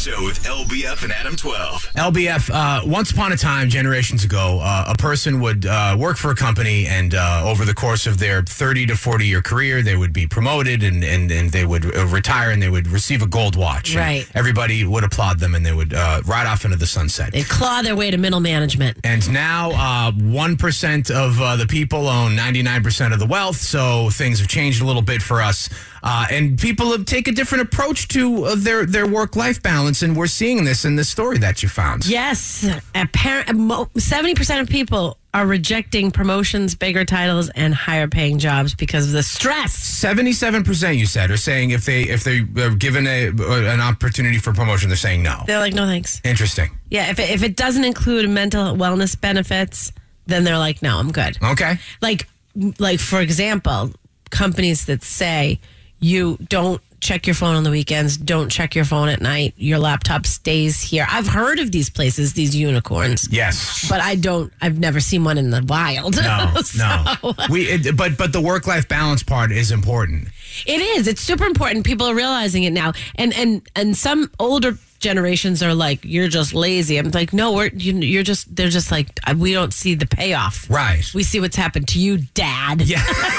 Show with LBF and Adam 12. LBF, once upon a time, generations ago, a person would work for a company, and over the course of their 30 to 40-year career, they would be promoted, and they would retire, and they would receive a gold watch. Right. And everybody would applaud them, and they would ride off into the sunset. They claw their way to middle management. And now 1% of the people own 99% of the wealth, so things have changed a little bit for us. And people take a different approach to their work-life balance, and we're seeing this in this story that you found. Yes. 70% of people are rejecting promotions, bigger titles, and higher-paying jobs because of the stress. 77%, you said, are saying if they're given an opportunity for promotion, they're saying no. They're like, no thanks. Interesting. Yeah, if it doesn't include mental wellness benefits, then they're like, no, I'm good. Okay. Like for example, companies that say you don't check your phone on the weekends, don't check your phone at night, your laptop stays here. I've heard of these places, these unicorns. Yes. But I've never seen one in the wild. No. But the work-life balance part is important. It is. It's super important. People are realizing it now. And some older generations are like, you're just lazy. I'm like, no, they're just like, we don't see the payoff. Right. We see what's happened to you, Dad. Yeah.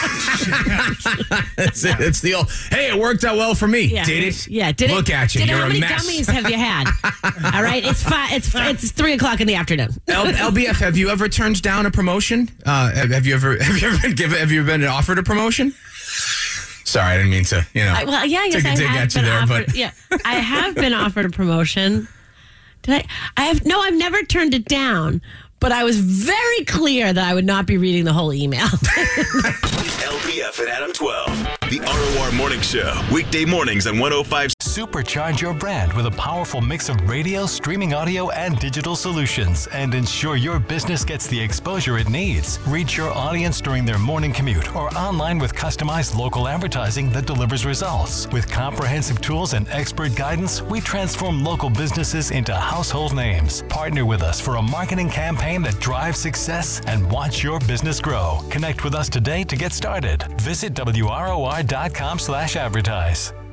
It's the old, hey, it worked out well for me. Yeah. Did it? Yeah. Did it? Look at you. You're How a many mess. gummies have you had? All right. It's 3:00 in the afternoon. LBF, have you ever turned down a promotion? Have you ever been offered a promotion? Sorry, I didn't mean to, I have been offered a promotion. I've never turned it down, but I was very clear that I would not be reading the whole email. LBF and Adam 12. The ROR Morning Show. Weekday mornings on 105. Supercharge your brand with a powerful mix of radio, streaming audio, and digital solutions, and ensure your business gets the exposure it needs. Reach your audience during their morning commute or online with customized local advertising that delivers results. With comprehensive tools and expert guidance, we transform local businesses into household names. Partner with us for a marketing campaign that drives success and watch your business grow. Connect with us today to get started. Visit WROR.com/advertise.